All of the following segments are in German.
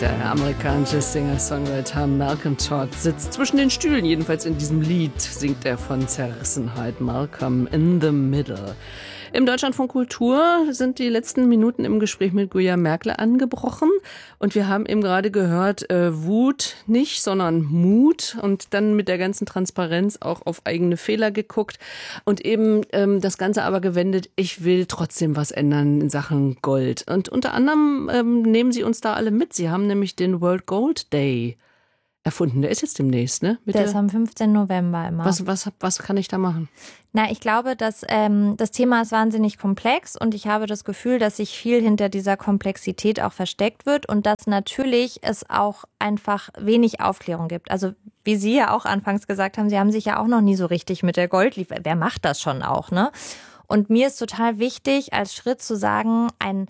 Der amerikanische Singer-Songwriter Malcolm Todd sitzt zwischen den Stühlen, jedenfalls in diesem Lied singt er von Zerrissenheit. Malcolm in the Middle. Im Deutschlandfunk Kultur sind die letzten Minuten im Gespräch mit Guya Merkle angebrochen. Und wir haben eben gerade gehört, Wut nicht, sondern Mut. Und dann mit der ganzen Transparenz auch auf eigene Fehler geguckt. Und eben das Ganze aber gewendet, ich will trotzdem was ändern in Sachen Gold. Und unter anderem nehmen Sie uns da alle mit. Sie haben nämlich den World Gold Day erfunden. Der ist jetzt demnächst, ne? Der ist am 15. November immer. Was kann ich da machen? Na, ich glaube, dass das Thema ist wahnsinnig komplex und ich habe das Gefühl, dass sich viel hinter dieser Komplexität auch versteckt wird und dass natürlich es auch einfach wenig Aufklärung gibt. Also wie Sie ja auch anfangs gesagt haben, Sie haben sich ja auch noch nie so richtig mit der Goldliebe. Wer macht das schon auch, ne? Und mir ist total wichtig, als Schritt zu sagen,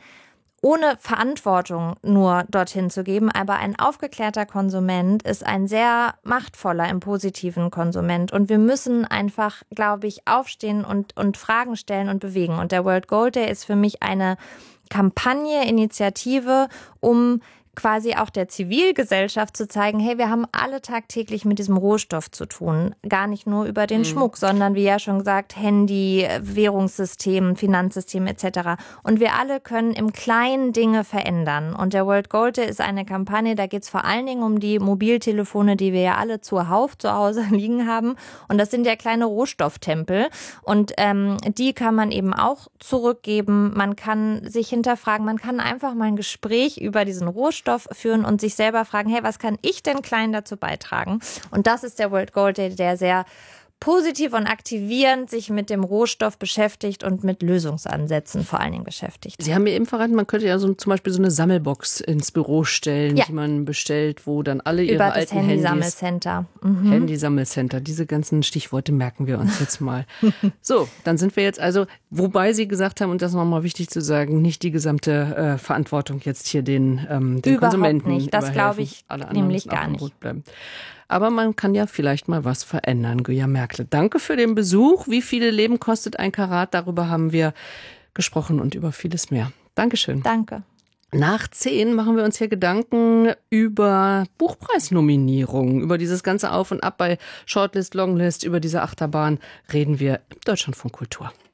ohne Verantwortung nur dorthin zu geben, aber ein aufgeklärter Konsument ist ein sehr machtvoller im positiven Konsument und wir müssen einfach, glaube ich, aufstehen und Fragen stellen und bewegen. Und der World Gold Day ist für mich eine Kampagne, Initiative, um quasi auch der Zivilgesellschaft zu zeigen, hey, wir haben alle tagtäglich mit diesem Rohstoff zu tun. Gar nicht nur über den Schmuck, sondern wie ja schon gesagt, Handy, Währungssystem, Finanzsystem etc. Und wir alle können im Kleinen Dinge verändern. Und der World Gold Day ist eine Kampagne, da geht es vor allen Dingen um die Mobiltelefone, die wir ja alle zuhauf zu Hause liegen haben. Und das sind ja kleine Rohstofftempel. Und die kann man eben auch zurückgeben. Man kann sich hinterfragen, man kann einfach mal ein Gespräch über diesen Rohstoff führen und sich selber fragen, hey, was kann ich denn klein dazu beitragen? Und das ist der World Gold Day, der sehr positiv und aktivierend sich mit dem Rohstoff beschäftigt und mit Lösungsansätzen vor allen Dingen beschäftigt. Sie haben mir eben verraten, man könnte ja zum Beispiel so eine Sammelbox ins Büro stellen, die man bestellt, wo dann alle ihre alten Handys... Über das Handysammelcenter. Handysammelcenter, diese ganzen Stichworte merken wir uns jetzt mal. So, dann sind wir jetzt also, wobei Sie gesagt haben, und das ist nochmal wichtig zu sagen, nicht die gesamte Verantwortung jetzt hier den Konsumenten nicht. Das glaube ich nämlich gar nicht. Aber man kann ja vielleicht mal was verändern, Guya Merkle. Danke für den Besuch. Wie viele Leben kostet ein Karat? Darüber haben wir gesprochen und über vieles mehr. Dankeschön. Danke. Nach 10 machen wir uns hier Gedanken über Buchpreisnominierungen, über dieses ganze Auf und Ab bei Shortlist, Longlist, über diese Achterbahn reden wir im Deutschlandfunk Kultur.